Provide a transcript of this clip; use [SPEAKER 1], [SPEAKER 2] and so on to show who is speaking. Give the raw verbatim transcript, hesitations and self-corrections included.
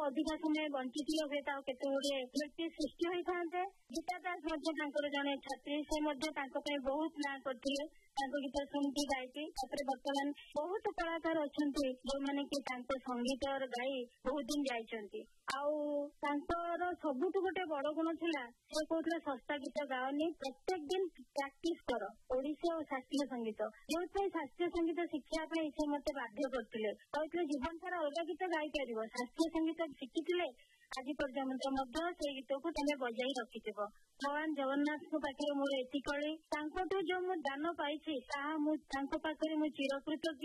[SPEAKER 1] ଅଧିକା ସମୟ ବଞ୍ଚିଥିଲେ ହୁଏତ ଆଉ କେତେ ଗୁଡ଼ିଏ ବ୍ୟକ୍ତି ସୃଷ୍ଟି ହୋଇଥାନ୍ତେ। ଗୀତା ଦାସ ମଧ୍ୟ ତାଙ୍କର ଜଣେ ଛାତ୍ରୀ, ସେ ମଧ୍ୟ ତାଙ୍କ ପାଇଁ ବହୁତ ନାଁ କରିଥିଲେ ତାଙ୍କ ଗୀତ ଶୁଣିକି ଗାଇକି। ତାପରେ ବର୍ତ୍ତମାନ ବହୁତ କଳାକାର ଅଛନ୍ତି ଯୋଉମାନେ କି ତାଙ୍କ ସଙ୍ଗୀତର ଗାଇ ବହୁତ ଦିନ ଯାଇଛନ୍ତି। ଆଉ ତାଙ୍କର ସବୁଠୁ ଗୋଟେ ବଡ ଗୁଣ ଥିଲା, ସେ କହୁଥିଲେ ଶସ୍ତା ଗୀତ ଗାଅନି, ପ୍ରତ୍ୟେକ ଦିନ ପ୍ରାକ୍ଟିସ କର ଓଡିଶୀ ଆଉ ଶାସ୍ତ୍ରୀୟ ସଙ୍ଗୀତ। ଯୋଉଥିପାଇଁ ଶାସ୍ତ୍ରୀୟ ସଙ୍ଗୀତ ଶିଖିବା ପାଇଁ ସେ ମତେ ବାଧ୍ୟ କରିଥିଲେ, କହିଥିଲେ ଜୀବନ ସାରା ଅଲଗା ଗୀତ ଗାଇପାରିବ, ଶାସ୍ତ୍ରୀୟ ସଙ୍ଗୀତ ଶିଖିଥିଲେ ଆଜି ପର୍ଯ୍ୟନ୍ତ ମଧ୍ୟ ସେଇ ଗୀତକୁ ତମେ ବଜାଇ ରଖିଥିବ। ଭଗବାନ ଜଗନ୍ନାଥଙ୍କ ପାଖରେ ମୋର ଏତିକି, ତାଙ୍କଠୁ ଯୋଉ ମୁଁ ଦାନ ପାଇଛି ତାହା ମୁଁ ତାଙ୍କ ପାଖରେ ମୁଁ ଚିରକୃତଜ୍ଞ।